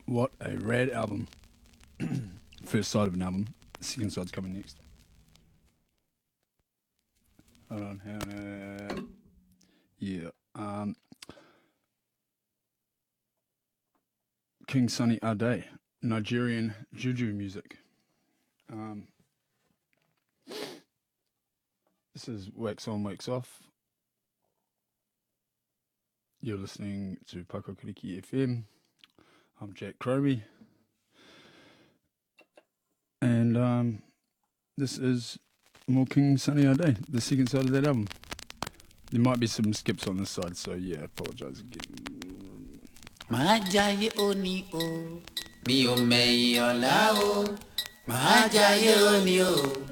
What a rad album. First side of an album. The second side's coming next. Hold on. Yeah. King Sunny Ade, Nigerian juju music. This is Wax On, Wax Off. You're listening to Pako Kiriki FM. I'm Jack Crowby. And this is more King Sunny Ade, the second side of that album. There might be some skips on this side, so yeah, I apologise again. Majaye oni o, mi o meyi ola o. Majaye oni o,